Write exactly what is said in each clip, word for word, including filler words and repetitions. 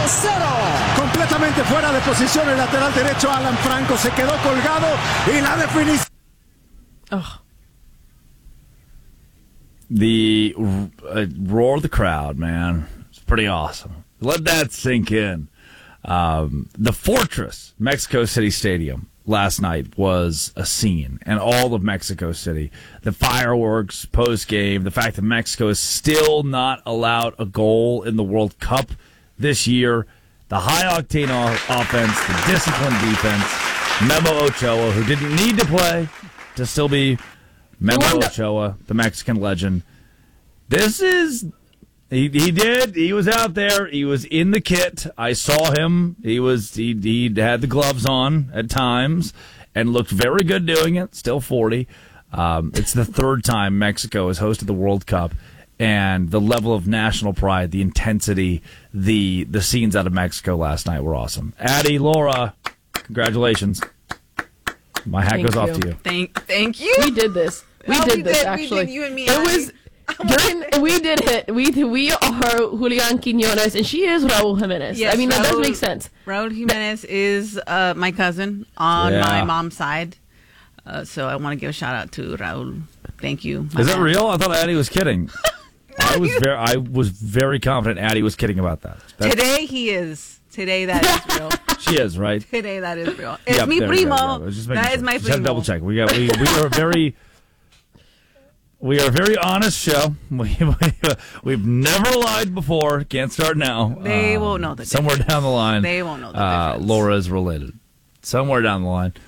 cero. Completamente fuera de posición el lateral derecho Alan Franco. Se quedó colgado y la definición. Oh. The uh, roar of the crowd, man. It's pretty awesome. Let that sink in. Um, the Fortress, Mexico City Stadium, last night was a scene, and all of Mexico City. The fireworks post-game, the fact that Mexico is still not allowed a goal in the World Cup this year, the high-octane o- offense, the disciplined defense, Memo Ochoa, who didn't need to play to still be Memo Ochoa, the Mexican legend. This is... He he did. He was out there. He was in the kit. I saw him. He was he he had the gloves on at times and looked very good doing it. Still forty. Um, it's the third time Mexico has hosted the World Cup, and the level of national pride, the intensity, the the scenes out of Mexico last night were awesome. Addie, Laura, congratulations. My hat Thank goes you. off to you. Thank thank you. We did this. We Oh, did we this did. We actually. did. You and me, It Abby. was during we did it. We we are Julian Quinones and she is Raul Jimenez. Yes, I mean that does Raul- make sense. Raul Jimenez is uh, my cousin on Yeah. my mom's side. Uh, so I want to give a shout out to Raul. Thank you. my Is that man. real? I thought Addie was kidding. I was very I was very confident Addie was kidding about that. That's- Today he is. Today that is real. She is, right? Today that is real. It's Yep, me there we go, primo. yeah, I was just making That sure. is my Just had to primo. double check. We got we, we are a very we are a very honest show. We, we we've never lied before. Can't start now. They Um, won't know the somewhere down the line. They won't know the uh, difference. Laura is related. Somewhere down the line.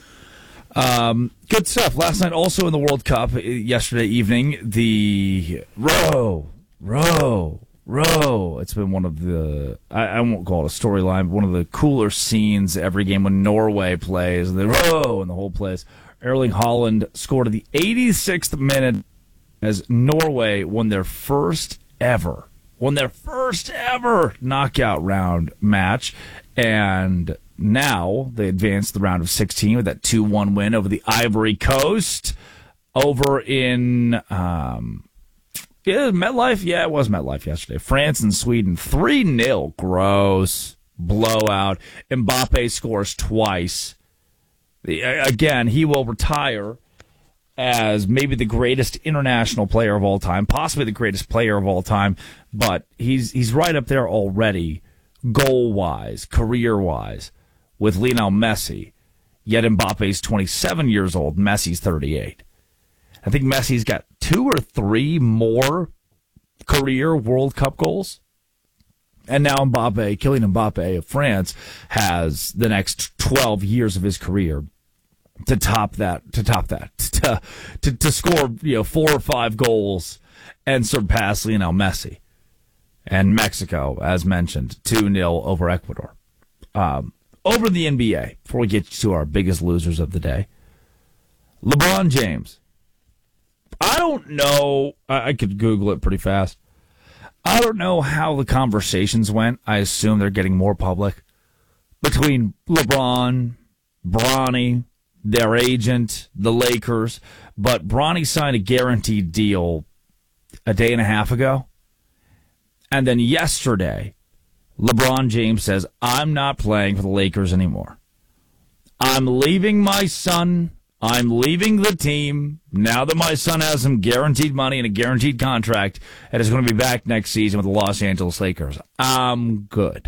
Um, good stuff. Last night, also in the World Cup, uh, yesterday evening, the row, row, row. It's been one of the, I, I won't call it a storyline, but one of the cooler scenes every game when Norway plays. The row and the whole place. Erling Haaland scored at the eighty-sixth minute as Norway won their first ever, won their first ever knockout round match. And now they advanced the round of sixteen with that two one win over the Ivory Coast over in um, yeah, MetLife. Yeah, it was MetLife yesterday. France and Sweden three nil. Gross blowout. Mbappe scores twice. The, again, he will retire as maybe the greatest international player of all time, possibly the greatest player of all time, but he's he's right up there already, goal-wise, career-wise, with Lionel Messi. Yet Mbappe's twenty-seven years old, Messi's thirty-eight. I think Messi's got two or three more career World Cup goals. And now Mbappe, Kylian Mbappe of France, has the next twelve years of his career to top that, to top that, to, to, to score, you know, four or five goals and surpass Lionel Messi. And Mexico, as mentioned, two nil over Ecuador. Um, over the N B A, before we get to our biggest losers of the day, LeBron James. I don't know, I, I could Google it pretty fast. I don't know how the conversations went. I assume they're getting more public between LeBron, Bronny, their agent, the Lakers. But Bronny signed a guaranteed deal a day and a half ago. And then yesterday, LeBron James says, I'm not playing for the Lakers anymore. I'm leaving my son. I'm leaving the team now that my son has some guaranteed money and a guaranteed contract and is going to be back next season with the Los Angeles Lakers. I'm good.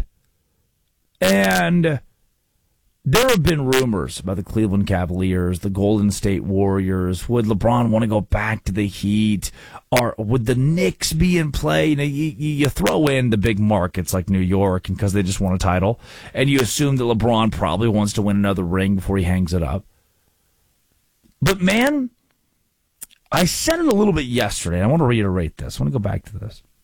And there have been rumors about the Cleveland Cavaliers, the Golden State Warriors. Would LeBron want to go back to the Heat? Or would the Knicks be in play? You know, you, you throw in the big markets like New York because they just won a title, and you assume that LeBron probably wants to win another ring before he hangs it up. But, man, I said it a little bit yesterday, and I want to reiterate this. I want to go back to this.